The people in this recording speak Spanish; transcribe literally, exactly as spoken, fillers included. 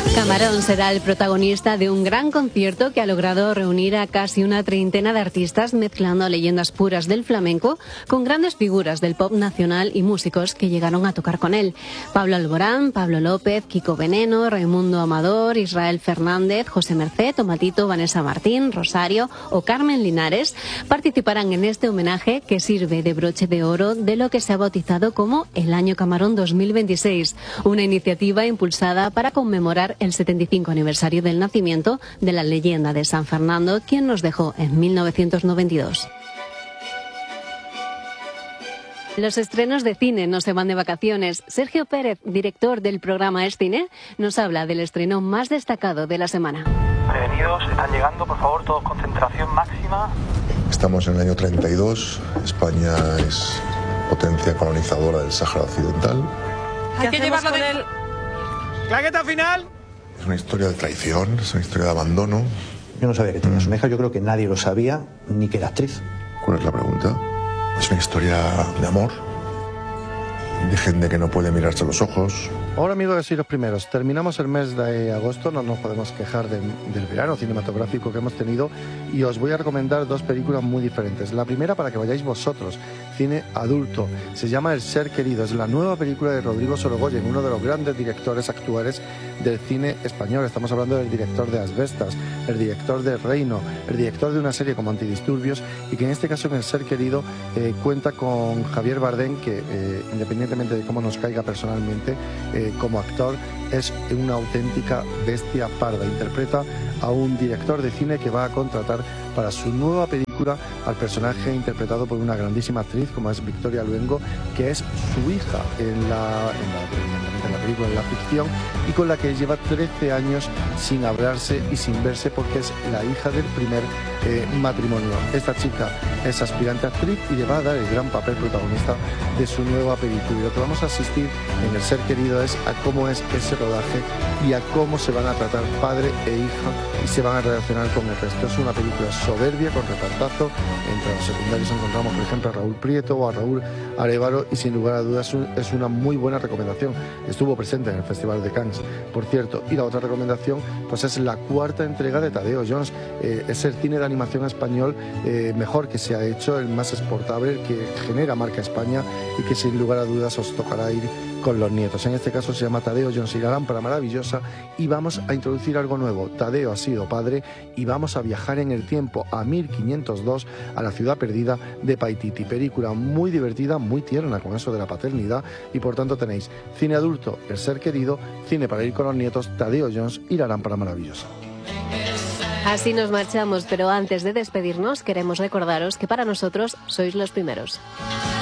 Camarón será el protagonista de un gran concierto que ha logrado reunir a casi una treintena de artistas mezclando leyendas puras del flamenco con grandes figuras del pop nacional y músicos que llegaron a tocar con él. Pablo Alborán, Pablo López, Kiko Veneno, Raimundo Amador, Israel Fernández, José Merced, Tomatito, Vanessa Martín, Rosario o Carmen Linares participarán en este homenaje que sirve de broche de oro de lo que se ha bautizado como el Año Camarón dos mil veintiséis, una iniciativa impulsada para conmemorar el setenta y cinco aniversario del nacimiento de la leyenda de San Fernando, quien nos dejó en mil novecientos noventa y dos. Los estrenos de cine no se van de vacaciones. Sergio Pérez, director del programa Es Cine, nos habla del estreno más destacado de la semana. Prevenidos, están llegando, por favor, todos concentración máxima. Estamos en el año treinta y dos, España es potencia colonizadora del Sáhara Occidental. Hay que llevarlo con él. ¿Claqueta final? Es una historia de traición, es una historia de abandono. Yo no sabía que tenía su hija, yo creo que nadie lo sabía, ni que era actriz. ¿Cuál es la pregunta? Es una historia de amor, de gente que no puede mirarse a los ojos. Hola amigos, soy los primeros. Terminamos el mes de agosto, no nos podemos quejar de, del verano cinematográfico que hemos tenido y os voy a recomendar dos películas muy diferentes. La primera para que vayáis vosotros, cine adulto. Se llama El Ser Querido, es la nueva película de Rodrigo Sorogoyen, uno de los grandes directores actuales del cine español. Estamos hablando del director de Asbestas, el director de Reino, el director de una serie como Antidisturbios y que en este caso en El Ser Querido eh, cuenta con Javier Bardem que eh, independientemente de cómo nos caiga personalmente, eh, como actor es una auténtica bestia parda. Interpreta a un director de cine que va a contratar para su nueva película al personaje interpretado por una grandísima actriz como es Victoria Luengo, que es su hija en la, en la, en la película, en la ficción, y con la que lleva trece años sin hablarse y sin verse porque es la hija del primer eh, matrimonio. Esta chica es aspirante actriz y le va a dar el gran papel protagonista de su nueva película. Y lo que vamos a asistir en El Ser Querido es a cómo es ese rodaje y a cómo se van a tratar padre e hija y se van a relacionar con el resto. Es una película soberbia, con repartazo. Entre los secundarios encontramos, por ejemplo, a Raúl Prieto o a Raúl Arévalo y sin lugar a dudas es una muy buena recomendación. Estuvo presente en el Festival de Cannes, por cierto. Y la otra recomendación pues es la cuarta entrega de Tadeo Jones. Eh, es el cine de animación español eh, mejor que se ha hecho, el más exportable, el que genera marca España y que sin lugar a dudas os tocará ir con los nietos. En este caso se llama Tadeo Jones y la lámpara maravillosa y vamos a introducir algo nuevo. Tadeo ha sido padre y vamos a viajar en el tiempo a mil quinientos dos a la ciudad perdida de Paititi. Película muy divertida, muy tierna con eso de la paternidad y por tanto tenéis cine adulto, El Ser Querido, cine para ir con los nietos, Tadeo Jones y la lámpara maravillosa. Así nos marchamos, pero antes de despedirnos queremos recordaros que para nosotros sois los primeros.